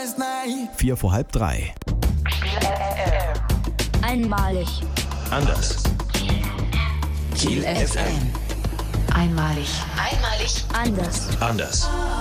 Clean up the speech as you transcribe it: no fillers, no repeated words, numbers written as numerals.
Vier vor halb drei. Einmalig. Anders. Kiel FM. Einmalig. Anders. Anders.